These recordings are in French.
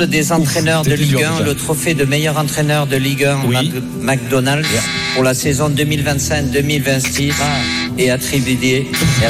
l'ensemble des entraîneurs de Ligue 1 le trophée de meilleur entraîneur de Ligue 1 McDonald's pour la saison 2025-2026 est attribué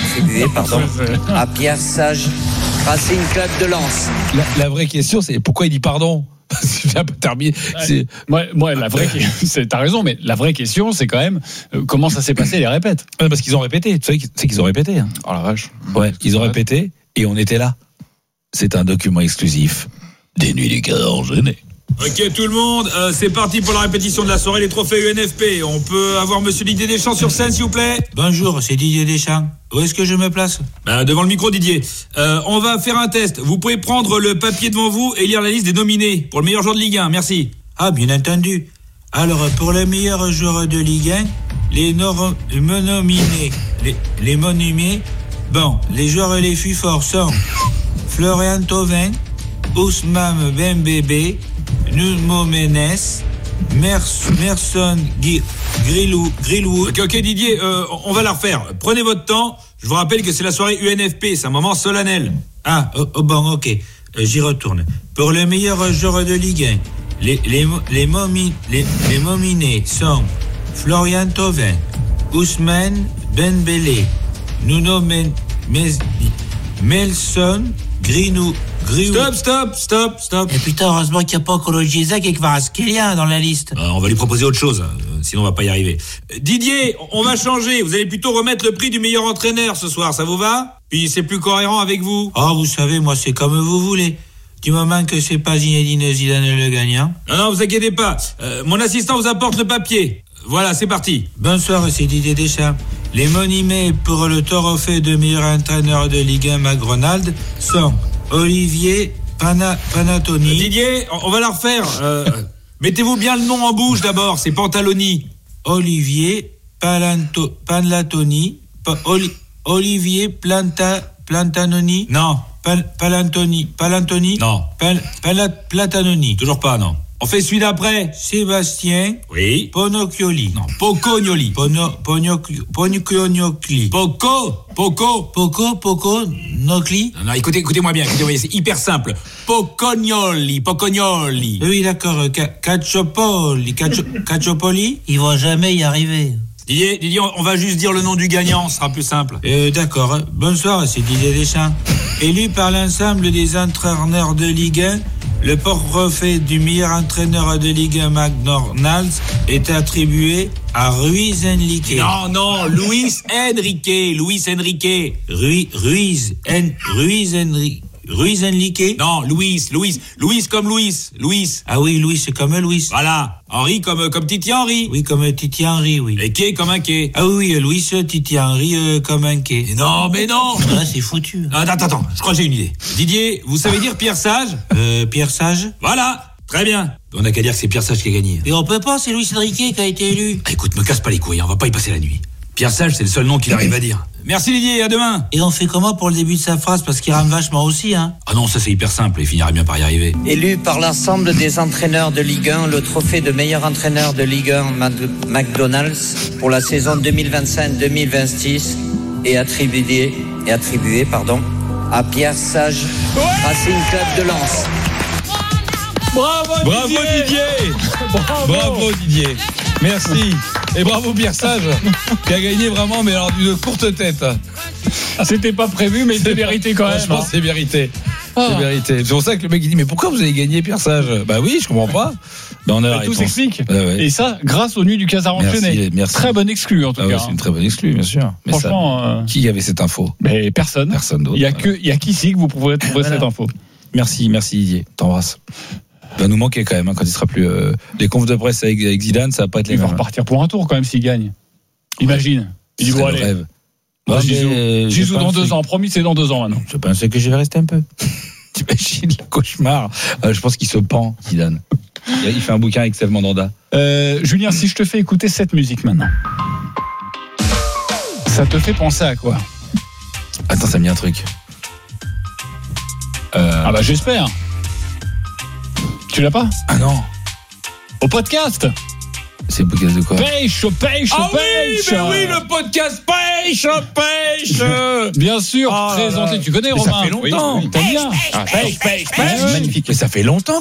à Pierre Sage, Racing Club de Lens. La vraie question, c'est pourquoi il dit pardon? C'est un peu terminé. Moi, la vraie question, t'as raison, mais la vraie question, c'est quand même comment ça s'est passé les répètes. Parce qu'ils ont répété. Tu sais qu'ils ont répété. Hein. Oh la vache. Ouais, ils ont répété et on était là. C'est un document exclusif des Nuits du Cœur enchaîné. Ok tout le monde, c'est parti pour la répétition de la soirée, les trophées UNFP. On peut avoir monsieur Didier Deschamps sur scène s'il vous plaît? Bonjour, c'est Didier Deschamps. Où est-ce que je me place? Devant le micro Didier. On va faire un test. Vous pouvez prendre le papier devant vous et lire la liste des nominés pour le meilleur joueur de Ligue 1, merci. Ah bien entendu. Alors pour le meilleur joueur de Ligue 1, les nominés, les monumés, bon, les joueurs les plus forts sont Florian Thauvin, Ousmane Dembélé, Nuno Mendes, Merson Greenwood. Ok Didier, on va la refaire. Prenez votre temps. Je vous rappelle que c'est la soirée UNFP, c'est un moment solennel. Bon, ok. J'y retourne. Pour le meilleur joueur de Ligue 1, les nominés sont Florian Thauvin, Ousmane Dembélé, Nuno Melson Greenwood. Stop. Et putain, heureusement qu'il n'y a pas encore Isaac et Kvaratskhelia dans la liste. On va lui proposer autre chose, sinon on va pas y arriver. Didier, on va changer. Vous allez plutôt remettre le prix du meilleur entraîneur ce soir, ça vous va? Puis c'est plus cohérent avec vous. Vous savez, moi c'est comme vous voulez. Du moment que c'est pas Zinedine Zidane le gagnant. Non, vous inquiétez pas. Mon assistant vous apporte le papier. Voilà, c'est parti. Bonsoir, c'est Didier Deschamps. Les monumés pour le trophée de meilleur entraîneur de Ligue 1 McDonald's sont Olivier Panatoni. Didier, on va la refaire. Mettez-vous bien le nom en bouche d'abord, c'est Pantaloni. Olivier Panlatoni. Olivier Plantanoni. Non. Palantoni. Non. Platanoni. Toujours pas, non. On fait celui d'après. Sébastien. Oui. Ponocchioli. Non, Pocognoli. Pocognoli. Poco. Nocli. Non, écoutez-moi bien, c'est hyper simple. Pocognoli. Oui, d'accord. Cacciopoli. Ils vont jamais y arriver. Didier, on va juste dire le nom du gagnant, ce sera plus simple. D'accord. Bonsoir, c'est Didier Deschamps. Élu par l'ensemble des entraîneurs de Ligue 1, le trophée du meilleur entraîneur de Ligue 1 McDonald's est attribué à Luis Enrique. Non, Luis Enrique. Ruiz Enrique. Non, Louis comme Louis. Ah oui, Louis, c'est comme Louis. Voilà. Henri comme Titi Henri. Oui, comme Titi Henri, oui. Et quai comme un quai. Ah oui, Louis, Titi Henri comme un quai. Mais non. Là, c'est foutu. Attends, je crois que j'ai une idée. Didier, vous savez dire Pierre Sage? Pierre Sage. Voilà, très bien. On n'a qu'à dire que c'est Pierre Sage qui a gagné. Et on peut pas, c'est Luis Enrique qui a été élu. Écoute, me casse pas les couilles, on va pas y passer la nuit. Pierre Sage, c'est le seul nom qu'il arrive à dire. Merci Didier, à demain. Et on fait comment pour le début de sa phrase? Parce qu'il rame vachement aussi, hein. Ah non, ça c'est hyper simple, il finira bien par y arriver. Élu par l'ensemble des entraîneurs de Ligue 1, le trophée de meilleur entraîneur de Ligue 1 McDonald's pour la saison 2025-2026 est attribué à Pierre Sage, Racing Club de Lens. Bravo Didier. Merci. Et bravo Pierre Sage, qui a gagné vraiment, mais alors d'une courte tête. C'était pas prévu, mais c'est mérité quand même. Franchement, c'est mérité. C'est mérité. C'est pour ça que le mec il dit mais pourquoi vous avez gagné Pierre Sage? Bah oui, je comprends pas. Ben on a la tout réponse. s'explique. Ouais. Et ça, grâce aux Nuits du Casar enchaîné. Merci. Très bonne exclue en tout cas. Ouais, c'est une très bonne exclue, bien sûr. Mais franchement, qui avait cette info? Mais personne. Personne d'autre. Il y a qu'ici que vous pourrez trouver cette info. Merci Didier. T'embrasse. Va nous manquer quand même quand il sera plus les confs de presse avec Zidane, ça va pas être les mêmes. Il va repartir pour un tour quand même s'il gagne. Imagine. Il dit bon allez. Rêve. Zizou dans 2 ans. Promis, c'est dans 2 ans maintenant. Je pensais que je vais rester un peu. T'imagines le cauchemar. Je pense qu'il se pend, Zidane. Il fait un bouquin avec Steve Mandanda. Julien, si je te fais écouter cette musique maintenant, ça te fait penser à quoi? Attends, ça me dit un truc. Ah bah j'espère. Tu l'as pas? Ah non. Au podcast. C'est le podcast de quoi? Pêche. Oui, le podcast Pêche. Bien sûr, présenté. Tu connais Romain? Ça fait longtemps. Oui, t'as bien. Pêche. Magnifique. Mais ça fait longtemps